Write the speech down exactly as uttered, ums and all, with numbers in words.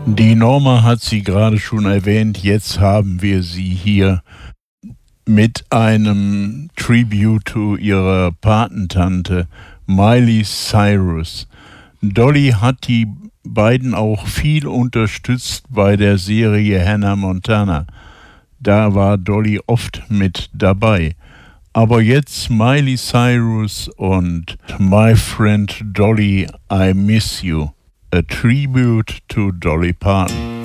Die Norma hat sie gerade schon erwähnt, jetzt haben wir sie hier mit einem Tribute zu ihrer Patentante Miley Cyrus. Dolly hat die beiden auch viel unterstützt bei der Serie Hannah Montana. Da war Dolly oft mit dabei. Aber jetzt Miley Cyrus und My Friend Dolly, I Miss You. A tribute to Dolly Parton.